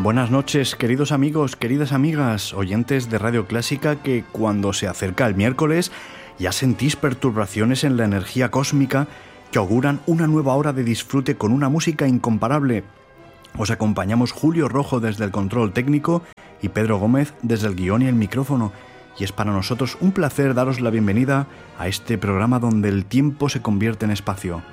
Buenas noches, queridos amigos, queridas amigas, oyentes de Radio Clásica, que cuando se acerca el miércoles ya sentís perturbaciones en la energía cósmica que auguran una nueva hora de disfrute con una música incomparable. Os acompañamos Julio Rojo desde el control técnico y Pedro Gómez desde el guión y el micrófono, y es para nosotros un placer daros la bienvenida a este programa donde el tiempo se convierte en espacio.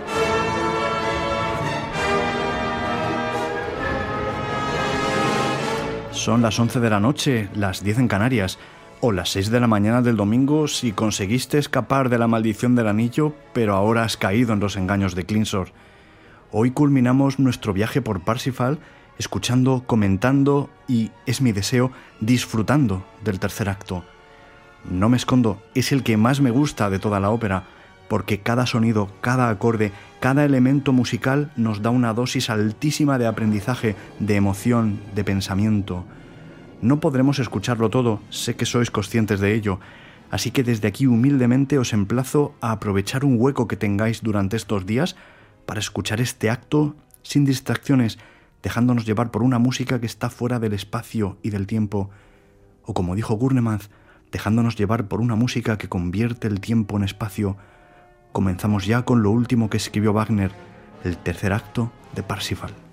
Son las 11 de la noche, las 10 en Canarias, o las 6 de la mañana del domingo si conseguiste escapar de la maldición del anillo, pero ahora has caído en los engaños de Clinsor. Hoy culminamos nuestro viaje por Parsifal, escuchando, comentando y, es mi deseo, disfrutando del tercer acto. No me escondo, es el que más me gusta de toda la ópera, porque cada sonido, cada acorde, cada elemento musical nos da una dosis altísima de aprendizaje, de emoción, de pensamiento. No podremos escucharlo todo, sé que sois conscientes de ello, así que desde aquí humildemente os emplazo a aprovechar un hueco que tengáis durante estos días para escuchar este acto sin distracciones, dejándonos llevar por una música que está fuera del espacio y del tiempo, o como dijo Gurnemann, dejándonos llevar por una música que convierte el tiempo en espacio. Comenzamos ya con lo último que escribió Wagner, el tercer acto de Parsifal.